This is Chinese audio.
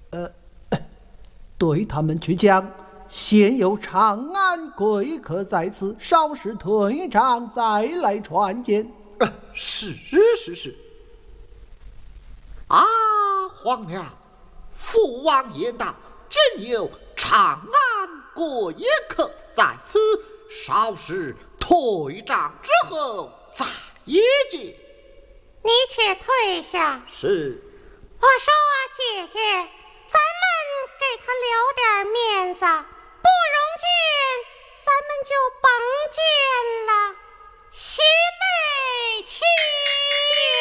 对他们去讲，现有长安贵客在此，稍事退场，再来传见。 是。啊，皇娘，父王言道，今有长安贵客在此，稍事退帐之后再见。 你且退下。 是。 我说姐姐。